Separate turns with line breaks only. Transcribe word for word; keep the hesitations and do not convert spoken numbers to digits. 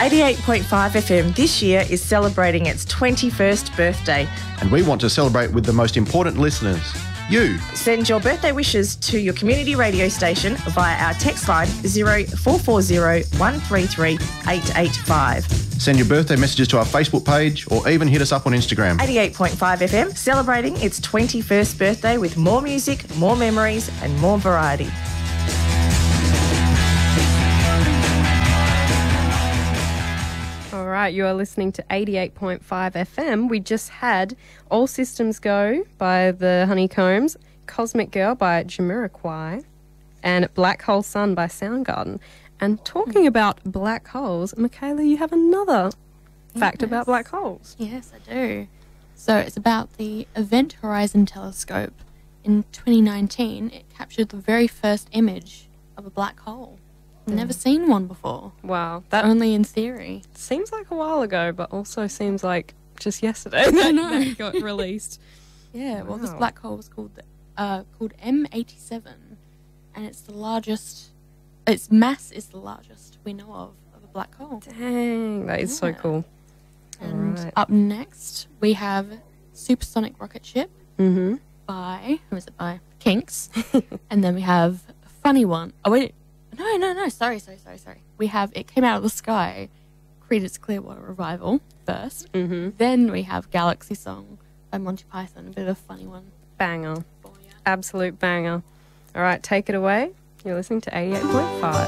eighty-eight point five F M this year is celebrating its twenty-first birthday.
And we want to celebrate with the most important listeners, you.
Send your birthday wishes to your community radio station via our text line zero four four zero one three three eight eight five.
Send your birthday messages to our Facebook page or even hit us up on Instagram.
eighty-eight point five F M, celebrating its twenty-first birthday with more music, more memories and more variety.
All right, you are listening to eighty-eight point five F M. We just had All Systems Go by the Honeycombs, Cosmic Girl by Jamiroquai, and Black Hole Sun by Soundgarden. And talking about black holes, Michaela, you have another fact
Yes.
about black holes.
Yes, I do. So it's about the Event Horizon Telescope. In twenty nineteen, it captured the very first image of a black hole. I've never seen one before.
Wow, that
Only in theory.
seems like a while ago, but also seems like just yesterday that,
know.
that got released.
Yeah, well, this
Wow.
black hole was called uh, called M eighty-seven, and it's the largest. Its mass is the largest we know of of a black hole.
Dang, that is so
Yeah.
cool.
And
Alright.
up next, we have Supersonic Rocket Ship
Mm-hmm.
by, who is it by? Kinks. And then we have a funny one. Oh, wait. No, no, no. Sorry, sorry, sorry, sorry. We have It Came Out of the Sky, Creedence Clearwater Revival first.
Mm-hmm.
Then we have Galaxy Song by Monty Python, a bit of a funny one
Banger.
for you.
Absolute banger. All right, take it away. You're listening to eighty-eight point five.